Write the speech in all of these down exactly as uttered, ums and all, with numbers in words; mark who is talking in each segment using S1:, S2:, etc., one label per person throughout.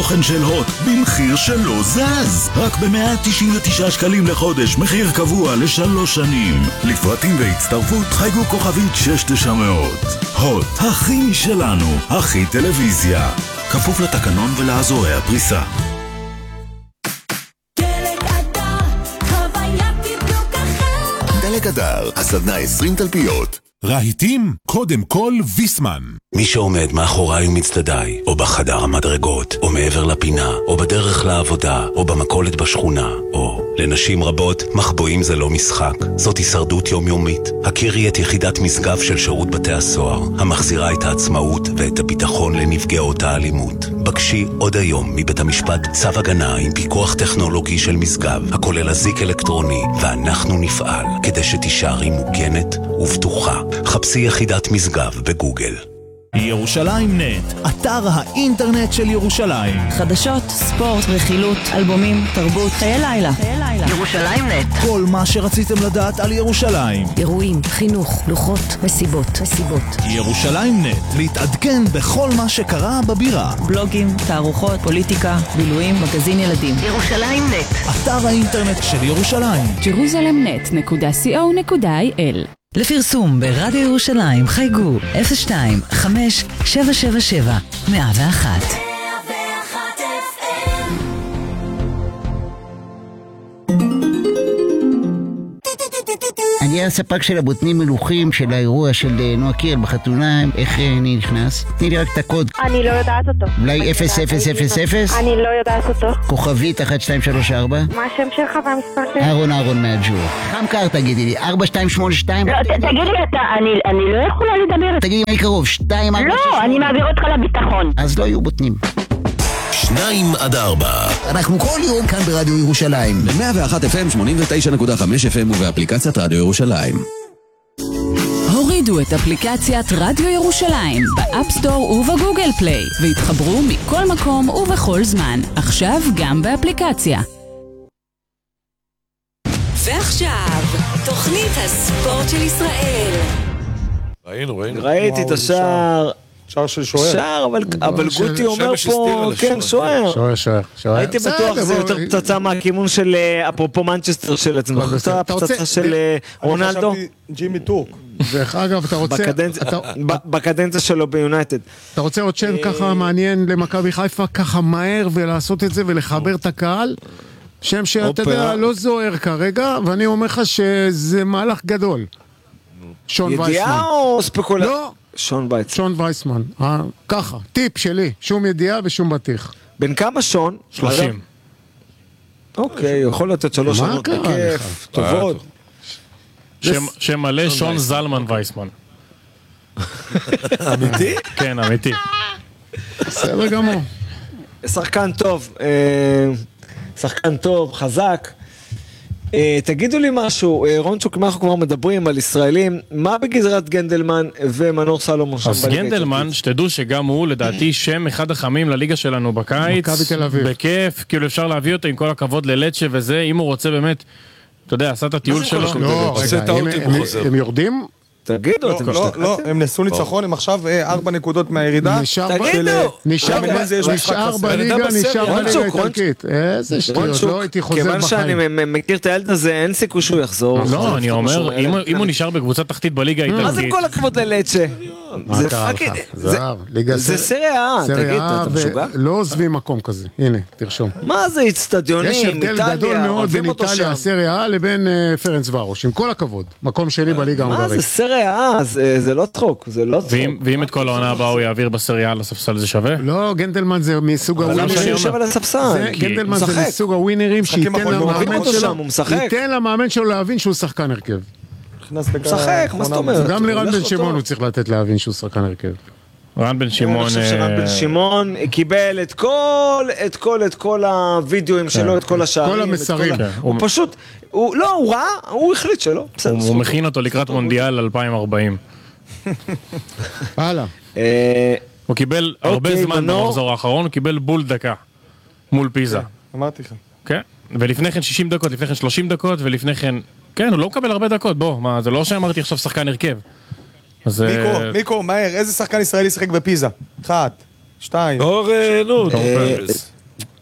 S1: התוכן של הוט במחיר שלא זז. רק ב-מאה תשעים ותשעה שקלים לחודש, מחיר קבוע לשלוש שנים. לפרטים והצטרפות חייגו כוכבית שש תשע מאות. הוט, הכי משלנו, הכי טלוויזיה. כפוף לתקנון ולאזורי הפריסה. דלק אדר, הסדנה עשרים תלפיות.
S2: רהיטים, קודם כל ויסמן.
S3: מי שעומד מאחוריי ומצדדיי, או בחדר המדרגות, או מעבר לפינה, או בדרך לעבודה, או במכולת בשכונה, או לנשים רבות, מחבואים זה לא משחק. זאת הישרדות יומיומית. הכירי את יחידת משגב של שירות בתי הסוהר, המחזירה את העצמאות ואת הביטחון לנפגעות האלימות. בקשי עוד היום מבית המשפט צו הגנה עם פיקוח טכנולוגי של משגב, הכולל אזיק אלקטרוני, ואנחנו נפעל כדי שתישארי מוגנת ובטוחה. חפשי יחידת משגב בגוגל.
S4: ירושלים נט, אתר האינטרנט של ירושלים.
S5: חדשות, ספורט, רכילות, אלבומים, תרבות, חיי לילה. ירושלים נט.
S4: כל מה שרציתם לדעת על ירושלים.
S5: אירועים, חינוך, לוחות, מסיבות, מסיבות.
S4: ירושלים נט, להתעדכן בכל מה שקרה בבירה.
S5: בלוגים, תערוכות, פוליטיקה, בילויים, מגזין ילדים. ירושלים נט.
S4: אתר האינטרנט של ירושלים.
S6: ג'רוזלם נט נקודה סי או נקודה איי אל.
S7: לפרסום ברדיו ירושלים חייגו אפס שתיים חמש שבע שבע שבע מאה ואחת.
S8: אני הספק של הבוטנים מלוכים של האירוע של נועה קירל בחתונה. איך אני נכנס? תני לי רק את הקוד.
S9: אני לא יודעת אותו.
S8: אולי אפס אפס אפס אפס?
S9: אני לא יודעת אותו.
S8: כוכבית אחת שתיים שלוש ארבע?
S9: מה השם שלך והמספר שלך?
S8: אהרון אהרון מהג'ור. חם קר תגידי לי, ארבע שתיים שמונה שתיים?
S9: לא, תגידי לי אתה, אני לא יכולה לדבר.
S8: תגידי לי קרוב, שתיים ארבע שש.
S9: לא, אני מעביר אותך לביטחון.
S8: אז לא יהיו בוטנים.
S1: שניים עד ארבע.
S8: אנחנו כל יום כאן ברדיו ירושלים.
S10: ב-מאה ואחת אף אם, שמונים ותשע נקודה חמש אף אם ובאפליקציית רדיו ירושלים.
S6: הורידו את אפליקציית רדיו ירושלים באפסטור ובגוגל פליי והתחברו מכל מקום ובכל זמן. עכשיו גם באפליקציה.
S7: ועכשיו, תוכנית הספורט של ישראל.
S11: ראינו, ראינו.
S12: ראיתי את השער.
S11: שער של שוער.
S12: שער, אבל גוטי אומר פה, כן, שוער.
S11: שוער, שוער.
S12: הייתי בטוח זה יותר פצצה מהכיוון של, אפרופו מנצ'סטר של עצמו, פצצה של רונלדו.
S11: ג'ימי טורק. דרך אגב, אתה רוצה...
S12: בקדנציה שלו ביונייטד.
S11: אתה רוצה עוד שם ככה מעניין למכבי חיפה, ככה מהר ולעשות את זה ולחבר את הקהל? שם שאתה יודע, לא זוהר כרגע, ואני אומר לך שזה מהלך גדול. שון וייסמן.
S12: ידיעה או ספקולציה?
S11: לא.
S12: שון וייסמן.
S11: שון וייסמן. ככה, טיפ שלי. שום ידיעה ושום בטיח.
S12: בין כמה שון?
S11: שלושים.
S12: אוקיי, יכול לתת שלוש שנות בכיף, טובות.
S13: שם מלא שון זלמן וייסמן.
S12: אמיתי?
S13: כן, אמיתי.
S11: בסדר גמור.
S12: שחקן טוב. שחקן טוב, חזק. תגידו לי משהו, רונצ'וק, מה אנחנו כבר מדברים על ישראלים, מה בגזרת גנדלמן ומנור סלומון?
S13: אז גנדלמן, שתדעו שגם הוא לדעתי שם אחד החמים לליגה שלנו בקיץ,
S11: מכבי תל אביב.
S13: בכיף, כאילו אפשר להביא אותו עם כל הכבוד ללצ'ה וזה, אם הוא רוצה באמת, אתה יודע, עשה את הטיול שלו.
S11: לא, רגע, הם יורדים?
S12: תגידו, אתם
S11: לא, לא, הם נסו ניצחון, הם עכשיו ארבע נקודות מהירידה.
S12: תגידו!
S11: נשאר בליגה, נשאר בליגה איטלקית. איזה שטויות, לא הייתי חוזר בחיים.
S12: כיוון שאני מכיר את הילד הזה, אין סיכוי שהוא יחזור.
S13: לא, אני אומר, אם הוא נשאר בקבוצת תחתית בליגה האיטלקית.
S12: מה זה כל הכבוד ללצ'ה? זה סריה, תגיד, אתה משוגע?
S11: לא עוזבים מקום כזה, הנה, תרשום.
S12: מה זה אצטדיונים,
S11: יש הבדל גדול מאוד בין איטליה, סריה לבין פרנץ ורוש, עם כל הכבוד, מקום שני בליגה ההונגרית.
S12: מה זה סריה, זה לא צחוק, זה לא צחוק.
S13: ואם את כל העונה הבאה הוא יעביר בסריה לספסל זה שווה?
S11: לא, גנדלמן זה מסוג
S12: הווינרים. אבל יושב על הספסל.
S11: גנדלמן זה מסוג הווינרים שייתן למאמן שלו להבין שהוא שחקן הרכב.
S12: משחק, מה זאת אומרת?
S11: גם לרן בן שמעון הוא צריך לתת להבין שהוא שחקן הרכב.
S13: רן בן שמעון...
S12: אני חושב שרן בן שמעון קיבל את כל, את כל, את כל הווידאוים שלו, את כל השערים.
S11: כל המסרים.
S12: הוא פשוט, לא, הוא ראה, הוא החליט שלא.
S13: הוא מכין אותו לקראת מונדיאל אלפיים וארבעים.
S11: הלאה.
S13: הוא קיבל הרבה זמן במחזור האחרון, הוא קיבל בול דקה מול פיזה.
S11: אמרתי לך.
S13: כן, ולפני כן שישים דקות, לפני כן שלושים דקות, ולפני כן... כן, הוא לא מקבל הרבה דקות, בוא, מה, זה לא שאמרתי עכשיו שחקן הרכב.
S11: מיקו, מיקו, מהר, איזה שחקן ישראלי שחק בפיזה? אחת, שתיים.
S12: אור, נו.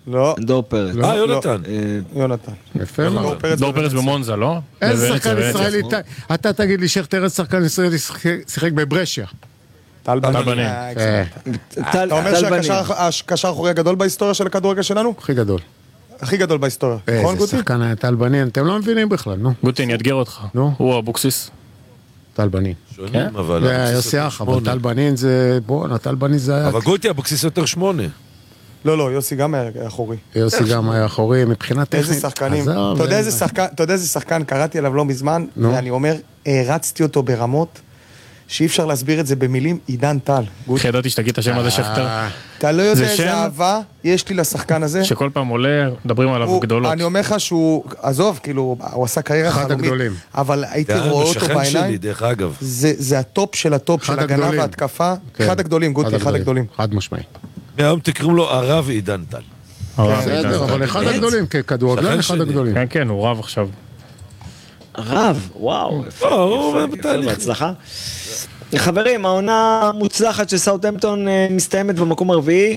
S12: לא. דור פרץ.
S14: אה, יונתן.
S12: יונתן.
S11: יפה מאוד.
S13: דור פרץ במונזה, לא?
S11: איזה שחקן ישראלי, אתה תגיד לי שכטר איזה שחקן ישראלי שיחק בברשיה.
S14: טל בנין. אתה אומר שהקשר האחורי הגדול בהיסטוריה של הכדורגל שלנו?
S11: הכי גדול.
S14: הכי גדול בהיסטוריה. נכון גוטי?
S11: איזה שחקן היה טל בנין, אתם לא מבינים בכלל, נו.
S13: גוטי, אני אתגר אותך. הוא אבוקסיס.
S11: טל בנין.
S14: שונים, אבל...
S11: זה יוסי אח, אבל טל בנין זה... בוא, טל בנין זה היה...
S14: אבל גוטי, אבוקסיס יותר שמונה. לא, לא, יוסי גם היה אחורי.
S11: יוסי גם היה אחורי, מבחינת טכנית.
S14: איזה שחקנים. אתה יודע איזה שחקן, קראתי עליו לא מזמן, ואני אומר, הרצתי אותו ברמות, שאי אפשר להסביר את זה במילים, עידן טל.
S13: ידעתי שתגיד את השם הזה שכתר.
S14: אתה לא יודע איזה אהבה יש לי לשחקן הזה.
S13: שכל פעם עולה, מדברים עליו גדולות.
S14: אני אומר לך שהוא, עזוב, כאילו, הוא עשה קריירה חלומית. אבל הייתי רואה אותו בעיניים. זה הטופ של הטופ של הגנה והתקפה. אחד הגדולים, גוטי, אחד הגדולים.
S11: חד משמעי.
S14: היום תקראו לו הרב עידן טל.
S11: בסדר, אבל אחד הגדולים, כדורגלן אחד הגדולים.
S13: כן, כן, הוא רב עכשיו.
S12: רב, וואו. בהצלחה. חברים, העונה המוצלחת של סאות'המפטון מסתיימת במקום הרביעי.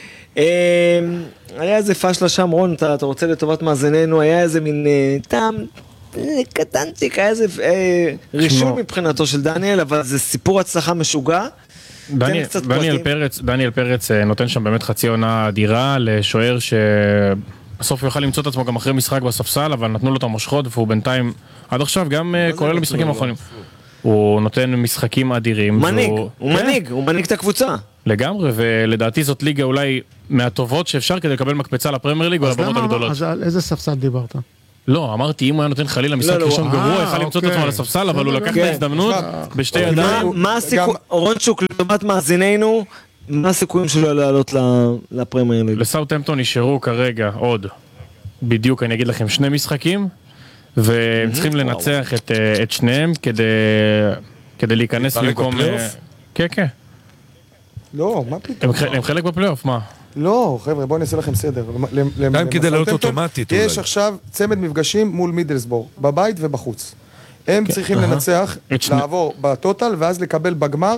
S12: היה איזה פשלה שם, רון, אתה רוצה לטובת מאזיננו, היה איזה מין טעם קטנציק, היה איזה רישום מבחינתו של דניאל, אבל זה סיפור הצלחה משוגע.
S13: דניאל פרץ, דניאל פרץ נותן שם באמת חצי עונה אדירה לשוער שבסוף הוא יוכל למצוא את עצמו גם אחרי משחק בספסל, אבל נתנו לו את המושכות והוא בינתיים עד עכשיו גם כולל למשחקים האחרונים. הוא נותן משחקים אדירים.
S12: מנהיג, הוא מנהיג, הוא מנהיג את הקבוצה.
S13: לגמרי, ולדעתי זאת ליגה אולי מהטובות שאפשר כדי לקבל מקפצה לפרמייר ליג או לבנות הגדולות.
S11: אז על איזה ספסל דיברת?
S13: לא, אמרתי, אם הוא היה נותן חלילה משחק ראשון גרוע, יכל למצוא את עצמו על הספסל, אבל הוא לקח את ההזדמנות בשתי ידיים.
S12: מה הסיכוי, רונצ'וק, לטובת מאזיננו, מה הסיכויים שלו לעלות לפרמייר ליג?
S13: לסאות'המפטון נשארו כרגע עוד, בדיוק אני אגיד לכם, שני משחקים, והם צריכים לנצח את שניהם כדי להיכנס במקום... כן, כן.
S14: לא, מה פתאום?
S13: הם חלק בפלייאוף, מה?
S14: לא, חבר'ה, בואו נעשה לכם סדר. גם כדי לעלות אוטומטית. יש עכשיו צמד מפגשים מול מידלסבורג, בבית ובחוץ. הם צריכים לנצח, לעבור בטוטל, ואז לקבל בגמר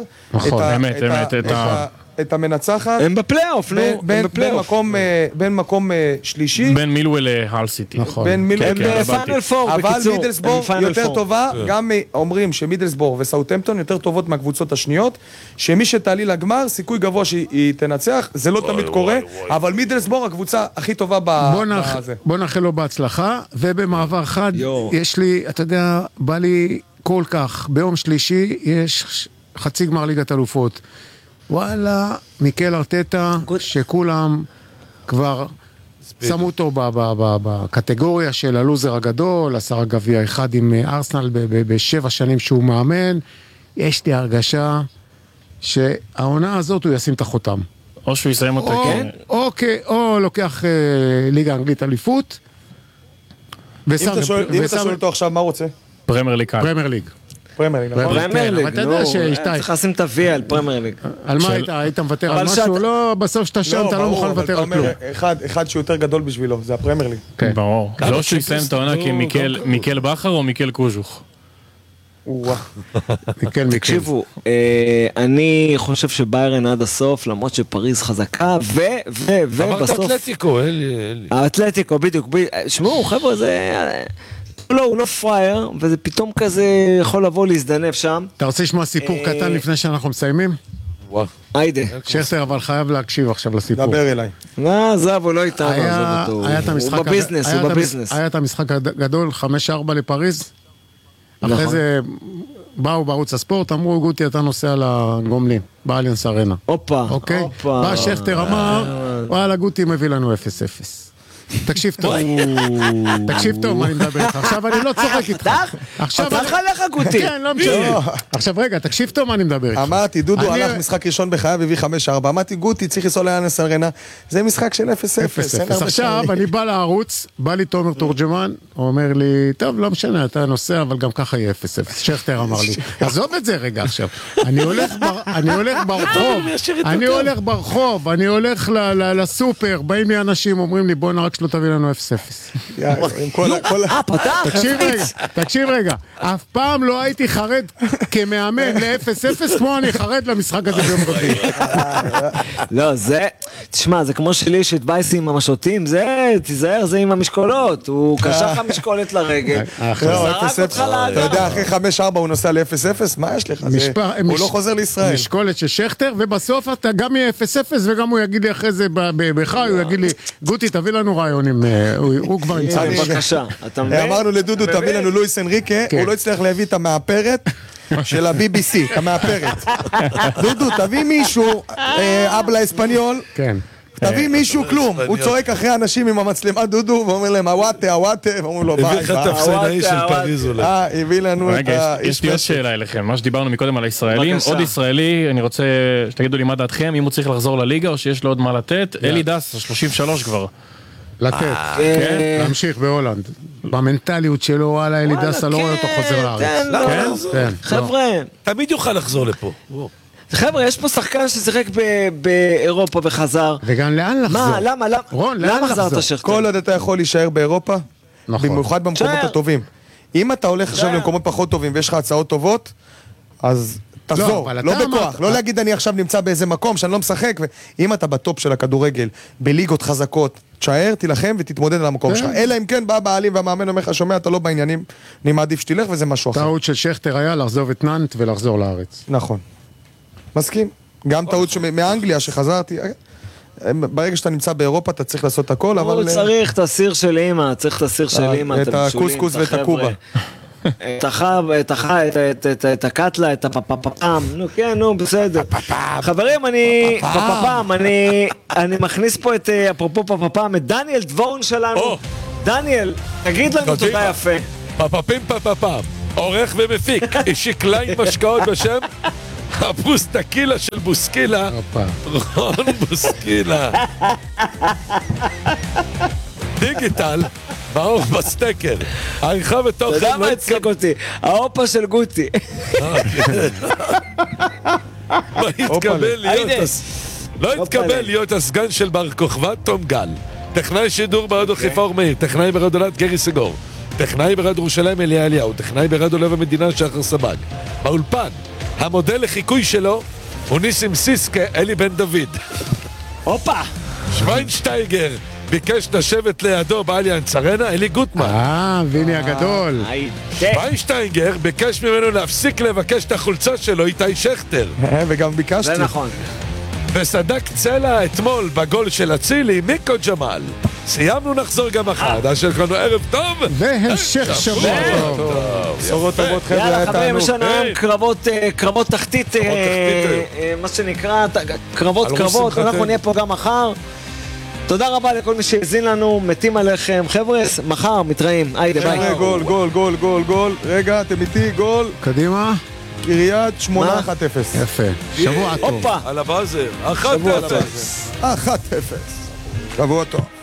S14: את המנצחת.
S12: הם בפלייאוף, נו.
S14: בין מקום שלישי.
S13: בין מילוול להל סיטי.
S14: בין מילוול
S12: לפיינל פור,
S14: אבל מידלסבורג יותר טובה, גם אומרים שמידלסבורג וסאות'המפטון יותר טובות מהקבוצות השניות, שמי שתעלי לגמר, סיכוי גבוה שהיא תנצח, זה לא תמיד קורה, אבל מידלסבורג הקבוצה הכי טובה בזה.
S11: בוא נאחל לו בהצלחה, ובמעבר חד, יש לי, אתה יודע, בא לי כל כך, ביום שלישי יש חצי גמר ליגת אלופות. וואלה, מיקל ארטטה, שכולם כבר שמו אותו בקטגוריה של הלוזר הגדול, עשר הגביע אחד עם ארסנל בשבע שנים שהוא מאמן. יש לי הרגשה שהעונה הזאת הוא ישים את החותם.
S13: או שהוא יסיים אותה, כן.
S11: או לוקח ליגה אנגלית אליפות.
S14: אם אתה שואל אותו עכשיו, מה רוצה?
S13: פרמייר ליג.
S11: פרמייר ליג.
S14: פרמייר ליג, נכון?
S12: פרמייר ליג, נו, צריך לשים את ה-וי על פרמייר ליג.
S11: על מה היית? היית מוותר על משהו? לא, בסוף שאתה שם, אתה לא מוכן לוותר על כלום.
S14: אחד שיותר גדול בשבילו, זה הפרמייר ליג.
S13: ברור. לא שהוא יסיים את העונה כמיקל בכר או מיקל קוז'וך.
S11: מיקל, מיקל.
S12: תקשיבו, אני חושב שביירן עד הסוף, למרות שפריז חזקה, ו, ו, ובסוף...
S14: אמרת אתלטיקו, אלי.
S12: האתלטיקו, בדיוק. שמעו, חבר'ה, זה... לא, הוא לא פרייר, וזה פתאום כזה יכול לבוא להזדנב שם.
S11: אתה רוצה לשמוע סיפור קטן לפני שאנחנו מסיימים?
S14: וואו.
S12: היידה.
S11: שכטר, אבל חייב להקשיב עכשיו לסיפור.
S14: דבר אליי.
S12: לא, זב, הוא לא איתנו, עזוב אותו. הוא בביזנס, הוא בביזנס.
S11: היה את המשחק הגדול, חמש ארבע לפריז. אחרי זה באו בערוץ הספורט, אמרו, גוטי, אתה נוסע לגומלין, באליאנס ארנה.
S12: אופה.
S11: אוקיי? בא שכטר אמר, וואלה, גוטי מביא לנו אפס אפס. תקשיב טוב. תקשיב טוב מה אני מדבר איתך. עכשיו אני לא צוחק איתך.
S12: עכשיו פתח עליך גוטי.
S11: כן, לא משנה. עכשיו רגע, תקשיב טוב מה אני מדבר איתך.
S14: אמרתי, דודו הלך משחק ראשון בחייו, הביא חמש ארבע. אמרתי, גוטי צריך לנסוע לאליאנס ארנה. זה משחק של אפס אפס.
S11: עכשיו אני בא לערוץ, בא לי תומר תורג'מן, הוא אומר לי, טוב, לא משנה, אתה נוסע, אבל גם ככה יהיה אפס אפס. שכטר אמר לי, עזוב את זה רגע עכשיו. אני הולך ברחוב, אני הולך ברחוב, אני הולך לסופר, באים לי אנשים, אומרים לי, בוא נרק רק שלא תביא לנו אפס אפס.
S12: אה, פתח?
S11: תקשיב רגע, תקשיב רגע. אף פעם לא הייתי חרד כמאמן ל-אפס אפס כמו אני חרד למשחק הזה ביום רביעי.
S12: לא, זה, תשמע, זה כמו שלי שהתבייסי עם המשותים, זה, תיזהר, זה עם המשקולות. הוא קשח המשקולת לרגל. זרק אותך לאדם.
S14: אתה יודע, אחרי חמש ארבע הוא נוסע ל-אפס אפס, מה יש לך? הוא לא חוזר לישראל.
S11: משקולת של שכטר, ובסוף אתה גם יהיה אפס אפס, וגם הוא יגיד לי אחרי זה בחי, הוא יגיד לי, גוטי, תביא לנו רעיונים, הוא כבר ימצא.
S12: בבקשה, אתה מבין?
S14: אמרנו לדודו, תביא לנו לואיס אנריקה, הוא לא הצליח להביא את המאפרת של ה-בי בי סי, המאפרת. דודו, תביא מישהו, אבלה אספניול, תביא מישהו כלום, הוא צועק אחרי אנשים עם המצלמה דודו ואומר להם הוואטה, הוואטה, ואומרים לו ביי,
S15: הביא לך את הפסנאי של פריז אולי.
S14: אה, הביא לנו את
S13: רגע, יש לי עוד שאלה אליכם, מה שדיברנו מקודם על הישראלים, עוד ישראלי, אני רוצה שתגידו לי מה דעתכם, אם הוא צריך לחזור לליגה או שיש לו עוד מה לתת, אלי דס, שלושים ושלוש כבר.
S11: לתת, להמשיך בהולנד. במנטליות שלו, וואלה, אלי דס, לא רואה אותו חוזר לארץ.
S12: חבר'ה,
S15: תמיד יוכל לחזור לפה.
S12: חבר'ה, יש פה שחקן ששיחק באירופה וחזר.
S11: וגם לאן לחזור?
S12: מה, למה, למה?
S11: רון, לאן לחזור?
S14: כל עוד אתה יכול להישאר באירופה, במיוחד במקומות הטובים. אם אתה הולך עכשיו למקומות פחות טובים ויש לך הצעות טובות, אז תחזור, לא בכוח. לא להגיד אני עכשיו נמצא באיזה מקום שאני לא משחק, ואם אתה בטופ של הכדורגל, בליגות חזקות, תשאר, תילחם ותתמודד על המקום שלך. אלא אם כן בא בעלים והמאמן אומר לך, שומע, אתה לא בעניינים, אני מעדיף שתלך וזה משהו אחר.
S11: טעות של שכטר היה לחזוב את ננט ולחזור לארץ.
S14: נכון. מסכים. גם טעות מאנגליה שחזרתי. ברגע שאתה נמצא באירופה אתה צריך לעשות הכל, אבל...
S12: הוא צריך את הסיר של אמא, צריך את הסיר של אמא,
S14: את הקוסקוס ואת הקובה.
S12: את החב, את החב, את הקטלה, את הפפפם, נו כן, נו בסדר. חברים, אני, פפפם, אני מכניס פה את, אפרופו פפפם, את דניאל דבורן שלנו. דניאל, תגיד לנו תודה יפה.
S15: פפפים פפפם, עורך ומפיק, אישי קליין משקעות בשם הפוסטקילה של בוסקילה, רון בוסקילה. דיגיטל, באור בסטקר, העריכה ותוכן.
S12: אתה יודע מה הצחיק אותי? האופה של גוטי.
S15: לא התקבל להיות לא התקבל להיות הסגן של בר כוכבא תום גל, טכנאי שידור ברדיו חיפה אור מאיר, טכנאי ברדיו אלעד גרי סגור, טכנאי ברדיו ירושלים אליה אליהו, טכנאי ברדיו לב המדינה שחר סבג. באולפן המודל לחיקוי שלו הוא ניסים סיסקה אלי בן דוד.
S12: הופה!
S15: שוויינשטייגר ביקש לשבת לידו באליאנס ארנה, אלי גוטמן.
S11: אה, ויני הגדול.
S15: שוויינשטייגר ביקש ממנו להפסיק לבקש את החולצה שלו, איתי שכטר.
S14: וגם ביקשתי.
S12: זה נכון.
S15: וסדק צלע אתמול בגול של אצילי, מיקו ג'מאל. סיימנו, נחזור גם אחד. אשר כנו ערב טוב.
S11: והמשך שבוע טוב.
S14: בשורות טובות חבר'ה.
S12: יאללה חברים, יש לנו קרבות תחתית, מה שנקרא, קרבות קרבות. אנחנו נהיה פה גם מחר. תודה רבה לכל מי שהזין לנו, מתים עליכם. חבר'ה, מחר מתראים. היידה, ביי.
S14: גול, גול, גול, גול, גול. רגע, אתם איתי, גול.
S11: קדימה.
S14: קריית שמונה אחת אפס.
S11: יפה. שבוע טוב.
S12: הופה.
S15: על הבאזר. אחת אפס.
S14: אחת אפס. שבוע טוב.